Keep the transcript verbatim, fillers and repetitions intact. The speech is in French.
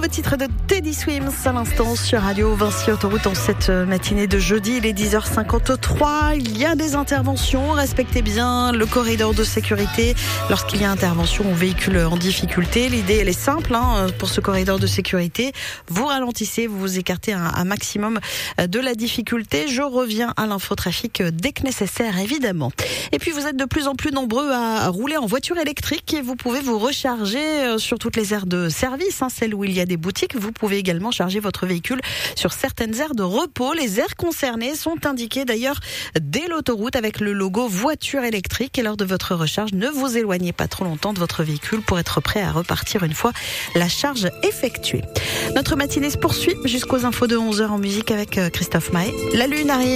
nouveau titre de Teddy Swims à l'instant sur Radio Vinci Autoroute en cette matinée de jeudi. Il est dix heures cinquante-trois. Il y a des interventions. Respectez bien le corridor de sécurité lorsqu'il y a intervention au véhicule en difficulté. L'idée, elle est simple hein, pour ce corridor de sécurité. Vous ralentissez, vous vous écartez un, un maximum de la difficulté. Je reviens à l'infotrafic dès que nécessaire, évidemment. Et puis, vous êtes de plus en plus nombreux à rouler en voiture électrique et vous pouvez vous recharger sur toutes les aires de service, hein, celles où il y a des boutiques. Vous pouvez également charger votre véhicule sur certaines aires de repos. Les aires concernées sont indiquées d'ailleurs dès l'autoroute avec le logo voiture électrique. Et lors de votre recharge, ne vous éloignez pas trop longtemps de votre véhicule pour être prêt à repartir une fois la charge effectuée. Notre matinée se poursuit jusqu'aux infos de onze heures en musique avec Christophe Maé. La lune arrive.